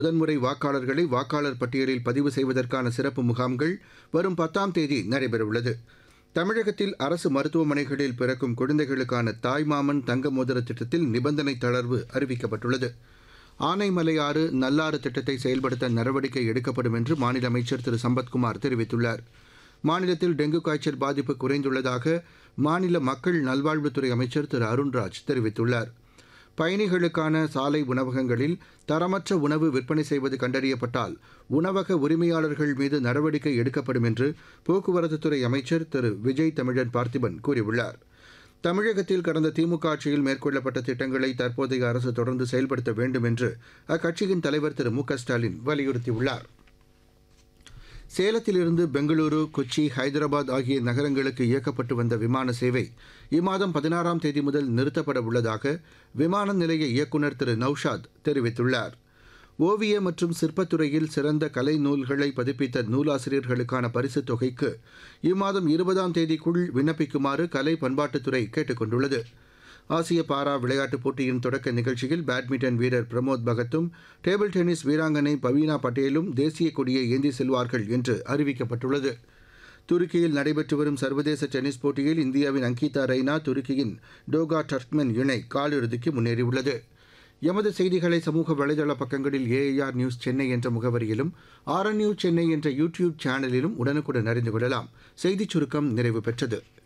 முதன்முறை வாக்காளர்களை வாக்காளர் பட்டியலில் பதிவு செய்வதற்கான சிறப்பு முகாம்கள் வரும் 10ஆம் தேதி நடைபெறவுள்ளது. தமிழகத்தில் அரசு மருத்துவமனைகளில் பிறக்கும் குழந்தைகளுக்கான தாய்மாமன் தங்க மோதிர திட்டத்தில் நிபந்தனை தளர்வு அறிவிக்கப்பட்டுள்ளது. ஆனைமலையாறு நல்லாறு திட்டத்தை செயல்படுத்த நடவடிக்கை எடுக்கப்படும் என்று மாநில அமைச்சர் திரு சம்பத்குமார் தெரிவித்துள்ளார். மாநிலத்தில் டெங்கு காய்ச்சல் பாதிப்பு குறைந்துள்ளதாக மாநில மக்கள் நல்வாழ்வுத்துறை அமைச்சர் திரு அருண்ராஜ் தெரிவித்துள்ளார். பயணிகளுக்கான சாலை உணவகங்களில் தரமற்ற உணவு விற்பனை செய்வது கண்டறியப்பட்டால் உணவக உரிமையாளர்கள் மீது நடவடிக்கை எடுக்கப்படும் என்று போக்குவரத்துத்துறை அமைச்சர் திரு விஜய் தமிழன் பார்த்திபன் கூறியுள்ளார். தமிழகத்தில் கடந்த திமுக ஆட்சியில் மேற்கொள்ளப்பட்ட திட்டங்களை தற்போதைய அரசு தொடர்ந்து செயல்படுத்த வேண்டும் என்று அக்கட்சியின் தலைவர் திரு மு க ஸ்டாலின் வலியுறுத்தியுள்ளார். சேலத்திலிருந்து பெங்களூரு, கொச்சி, ஹைதராபாத் ஆகிய நகரங்களுக்கு இயக்கப்பட்டு வந்த விமான சேவை இம்மாதம் 16ஆம் தேதி முதல் நிறுத்தப்பட உள்ளதாக விமான நிலைய இயக்குநர் திரு நௌஷாத் தெரிவித்துள்ளார். ஓவிய மற்றும் சிற்பத்துறையில் சிறந்த கலை நூல்களை பதிப்பித்த நூலாசிரியர்களுக்கான பரிசுத் தொகைக்கு இம்மாதம் 20ஆம் தேதிக்குள் விண்ணப்பிக்குமாறு கலை பண்பாட்டுத்துறை கேட்டுக் கொண்டுள்ளது. ஆசிய பாரா விளையாட்டுப் போட்டியின் தொடக்க நிகழ்ச்சியில் பேட்மிண்டன் வீரர் பிரமோத் பகத்தும் டேபிள் டென்னிஸ் வீராங்கனை பவீனா பட்டேலும் தேசிய கொடியை ஏந்தி செல்வார்கள் என்று அறிவிக்கப்பட்டுள்ளது. துருக்கியில் நடைபெற்று வரும் சர்வதேச டென்னிஸ் போட்டியில் இந்தியாவின் அங்கிதா ரெய்னா துருக்கியின் டோகா டர்க்மென் இணை காலிறுதிக்கு முன்னேறியுள்ளது. எமது செய்திகளை சமூக வலைதள பக்கங்களில் ஏஐஆர் நியூஸ் சென்னை என்ற முகவரியிலும் ஆர்என்யூ சென்னை என்ற யூடியூப் சேனலிலும் உடனுக்குடன் அறிந்து கொள்ளலாம். செய்திச் சுருக்கம் நிறைவு பெற்றது.